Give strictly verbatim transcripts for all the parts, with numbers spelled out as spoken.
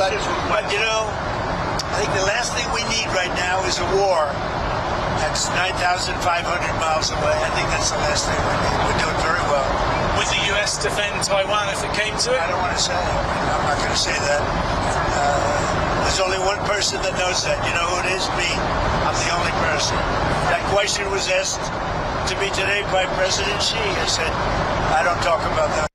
but, but, you know, I think the last thing we need right now is a war. That's nine thousand five hundred miles away. I think that's the last thing we need. We're doing very well. Would the U S defend Taiwan if it came to it? I don't want to say. I'm not going to say that. Uh, there's only one person that knows that. You know who it is? Me. I'm the only person. That question was asked to me today by President Xi. I said, I don't talk about that.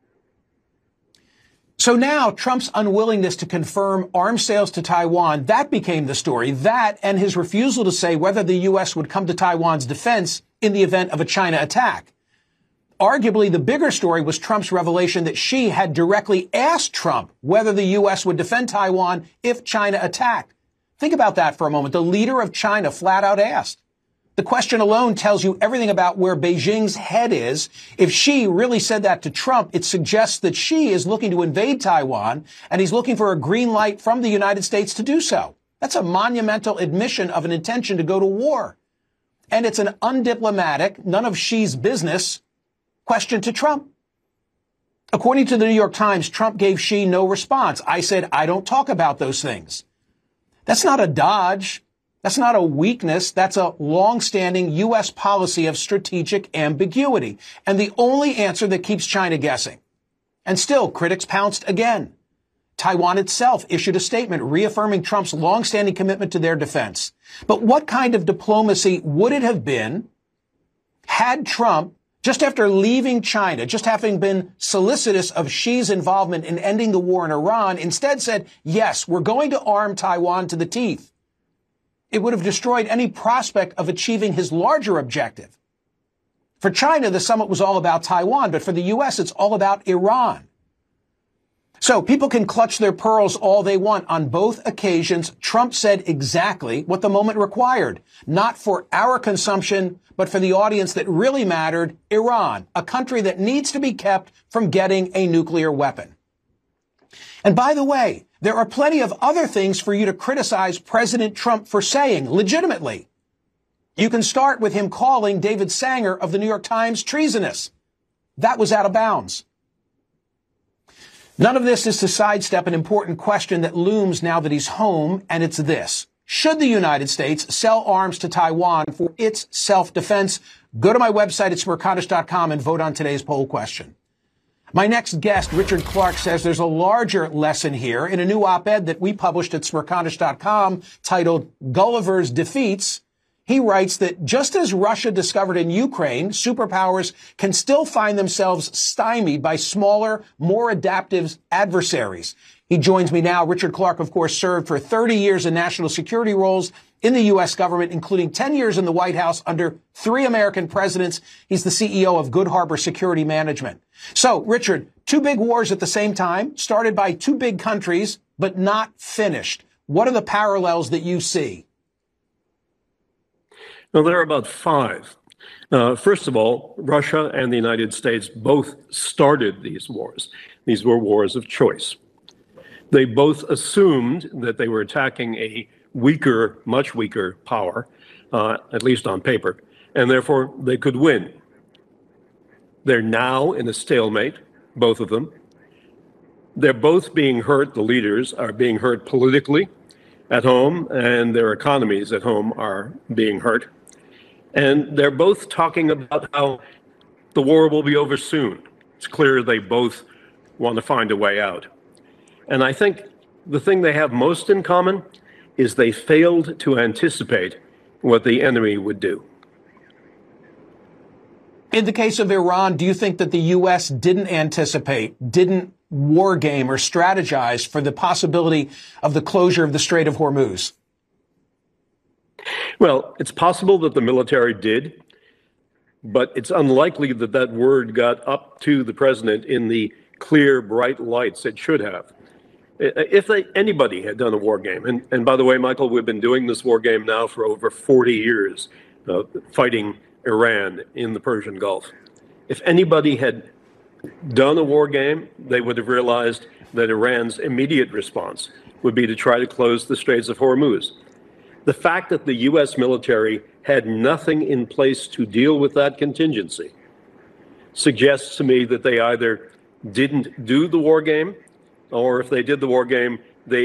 So now Trump's unwillingness to confirm arms sales to Taiwan, that became the story. That and his refusal to say whether the U S would come to Taiwan's defense in the event of a China attack. Arguably, the bigger story was Trump's revelation that Xi had directly asked Trump whether the U S would defend Taiwan if China attacked. Think about that for a moment. The leader of China flat out asked. The question alone tells you everything about where Beijing's head is. If Xi really said that to Trump, it suggests that Xi is looking to invade Taiwan, and he's looking for a green light from the United States to do so. That's a monumental admission of an intention to go to war. And it's an undiplomatic, none of Xi's business question to Trump. According to the New York Times, Trump gave Xi no response. I said, I don't talk about those things. That's not a dodge. That's not a weakness. That's a long-standing U S policy of strategic ambiguity, and the only answer that keeps China guessing. And still, critics pounced again. Taiwan itself issued a statement reaffirming Trump's long-standing commitment to their defense. But what kind of diplomacy would it have been had Trump, just after leaving China, just having been solicitous of Xi's involvement in ending the war in Iran, instead said, yes, we're going to arm Taiwan to the teeth? It would have destroyed any prospect of achieving his larger objective. For China, the summit was all about Taiwan, but for the U S, it's all about Iran. So people can clutch their pearls all they want. On both occasions, Trump said exactly what the moment required, not for our consumption, but for the audience that really mattered, Iran, a country that needs to be kept from getting a nuclear weapon. And by the way, there are plenty of other things for you to criticize President Trump for saying, legitimately. You can start with him calling David Sanger of the New York Times treasonous. That was out of bounds. None of this is to sidestep an important question that looms now that he's home, and it's this. Should the United States sell arms to Taiwan for its self-defense? Go to my website at smerconish dot com and vote on today's poll question. My next guest, Richard Clarke, says there's a larger lesson here in a new op-ed that we published at smerconish dot com titled Gulliver's Defeats. He writes that just as Russia discovered in Ukraine, superpowers can still find themselves stymied by smaller, more adaptive adversaries. He joins me now. Richard Clarke, of course, served for thirty years in national security roles in the U S government, including ten years in the White House under three American presidents. He's the C E O of Good Harbor Security Management. So, Richard, two big wars at the same time, started by two big countries, but not finished. What are the parallels that you see? Well, there are about five. Uh, first of all, Russia and the United States both started these wars. These were wars of choice. They both assumed that they were attacking a weaker, much weaker power, uh, at least on paper, and therefore they could win. They're now in a stalemate, both of them. They're both being hurt, the leaders are being hurt politically at home, and their economies at home are being hurt. And they're both talking about how the war will be over soon. It's clear they both want to find a way out. And I think the thing they have most in common is they failed to anticipate what the enemy would do. In the case of Iran, do you think that the U S didn't anticipate, didn't war game or strategize for the possibility of the closure of the Strait of Hormuz? Well, it's possible that the military did, but it's unlikely that that word got up to the president in the clear, bright lights it should have. If they, anybody had done a war game, and, and by the way, Michael, we've been doing this war game now for over forty years, uh, fighting Iran in the Persian Gulf. If anybody had done a war game, they would have realized that Iran's immediate response would be to try to close the Straits of Hormuz. The fact that the U S military had nothing in place to deal with that contingency suggests to me that they either didn't do the war game, or if they did the war game,